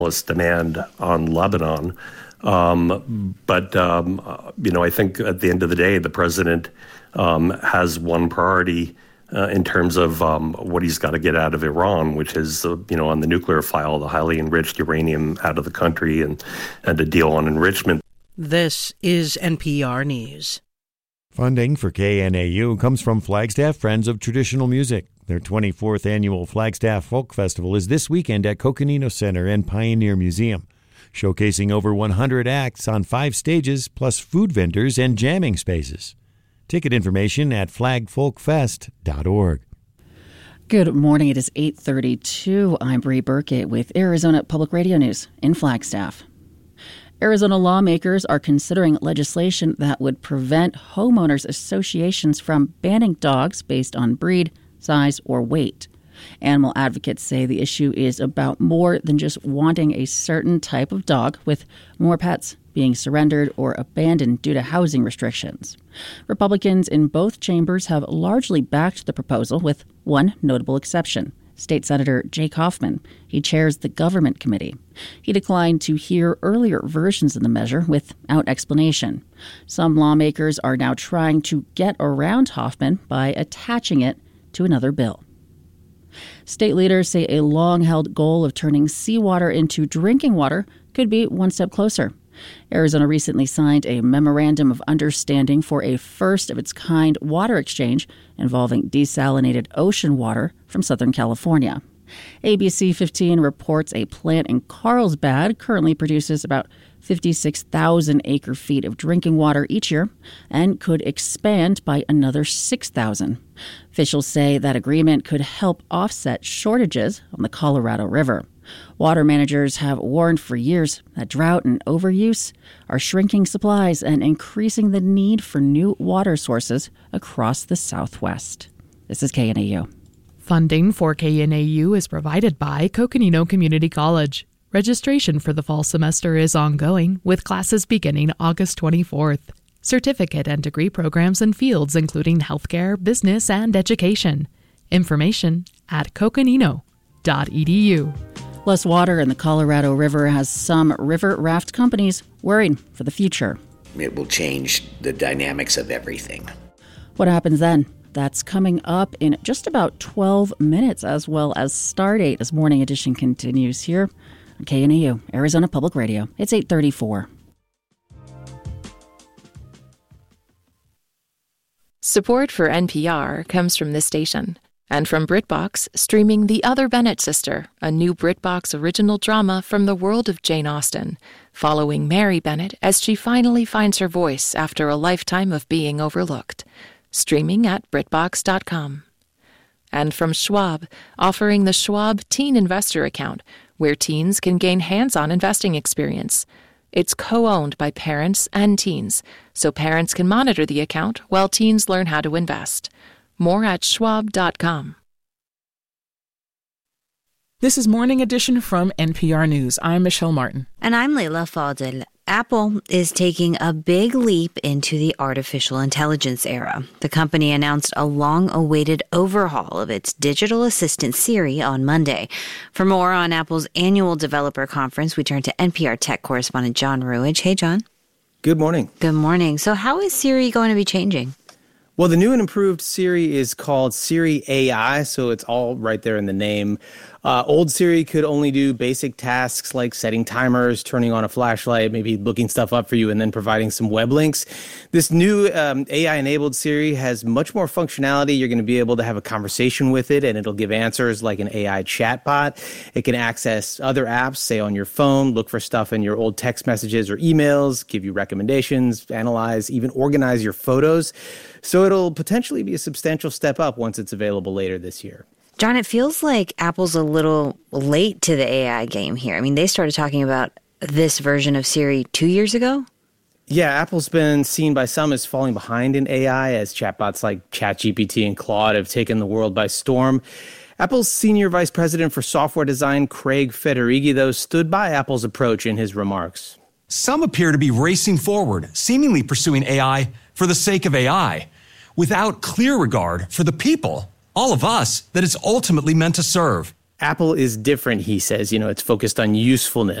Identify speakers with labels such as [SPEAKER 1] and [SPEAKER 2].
[SPEAKER 1] demand on Lebanon. But I think at the end of the day, the president has one priority in terms of what he's got to get out of Iran, which is, on the nuclear file, the highly enriched uranium out of the country and a deal on enrichment.
[SPEAKER 2] This is NPR News.
[SPEAKER 3] Funding for KNAU comes from Flagstaff Friends of Traditional Music. Their 24th annual Flagstaff Folk Festival is this weekend at Coconino Center and Pioneer Museum, showcasing over 100 acts on 5 stages, plus food vendors and jamming spaces. Ticket information at flagfolkfest.org.
[SPEAKER 4] Good morning. It is 8:32. I'm Bree Burkett with Arizona Public Radio News in Flagstaff. Arizona lawmakers are considering legislation that would prevent homeowners associations from banning dogs based on breed, size, or weight. Animal advocates say the issue is about more than just wanting a certain type of dog, with more pets being surrendered or abandoned due to housing restrictions. Republicans in both chambers have largely backed the proposal, with one notable exception. State Senator Jake Hoffman. He chairs the Government Committee. He declined to hear earlier versions of the measure without explanation. Some lawmakers are now trying to get around Hoffman by attaching it to another bill. State leaders say a long-held goal of turning seawater into drinking water could be one step closer. Arizona recently signed a memorandum of understanding for a first-of-its-kind water exchange involving desalinated ocean water from Southern California. ABC 15 reports a plant in Carlsbad currently produces about 56,000 acre-feet of drinking water each year and could expand by another 6,000. Officials say that agreement could help offset shortages on the Colorado River. Water managers have warned for years that drought and overuse are shrinking supplies and increasing the need for new water sources across the Southwest. This is KNAU.
[SPEAKER 5] Funding for KNAU is provided by Coconino Community College. Registration for the fall semester is ongoing, with classes beginning August 24th. Certificate and degree programs in fields including healthcare, business, and education. Information at coconino.edu.
[SPEAKER 4] Less water in the Colorado River has some river raft companies worried for the future.
[SPEAKER 6] It will change the dynamics of everything.
[SPEAKER 4] What happens then? That's coming up in just about 12 minutes, as well as Stardate as Morning Edition continues here on KNAU, Arizona Public Radio. It's 8:34.
[SPEAKER 7] Support for NPR comes from this station and from BritBox, streaming The Other Bennett Sister, a new BritBox original drama from the world of Jane Austen, following Mary Bennett as she finally finds her voice after a lifetime of being overlooked. Streaming at BritBox.com. And from Schwab, offering the Schwab Teen Investor Account, where teens can gain hands-on investing experience. It's co-owned by parents and teens, so parents can monitor the account while teens learn how to invest. More at schwab.com.
[SPEAKER 8] This is Morning Edition from NPR News. I'm Michelle Martin.
[SPEAKER 9] And I'm Leila Fadel. Apple is taking a big leap into the artificial intelligence era. The company announced a long-awaited overhaul of its digital assistant Siri on Monday. For more on Apple's annual developer conference, we turn to NPR tech correspondent John Ruwage. Hey, John.
[SPEAKER 10] Good morning.
[SPEAKER 9] Good morning. So how is Siri going to be changing?
[SPEAKER 10] Well, the new and improved Siri is called Siri AI, so it's all right there in the name. Old Siri could only do basic tasks like setting timers, turning on a flashlight, maybe looking stuff up for you, and then providing some web links. This new AI-enabled Siri has much more functionality. You're going to be able to have a conversation with it, and it'll give answers like an AI chatbot. It can access other apps, say on your phone, look for stuff in your old text messages or emails, give you recommendations, analyze, even organize your photos. So it'll potentially be a substantial step up once it's available later this year.
[SPEAKER 9] John, it feels like Apple's a little late to the AI game here. I mean, they started talking about this version of Siri 2 years ago.
[SPEAKER 10] Yeah, Apple's been seen by some as falling behind in AI as chatbots like ChatGPT and Claude have taken the world by storm. Apple's senior vice president for software design, Craig Federighi, though, stood by Apple's approach in his remarks.
[SPEAKER 11] Some appear to be racing forward, seemingly pursuing AI for the sake of AI, without clear regard for the people, all of us, that it's ultimately meant to serve.
[SPEAKER 10] Apple is different, he says. It's focused on usefulness.